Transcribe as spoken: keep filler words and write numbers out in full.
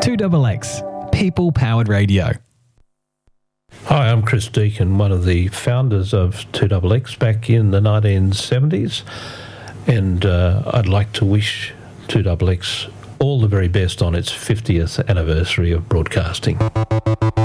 two X X, people-powered radio. Hi, I'm Chris Deacon, one of the founders of two X X back in the nineteen seventies, and uh, I'd like to wish two X X all the very best on its fiftieth anniversary of broadcasting.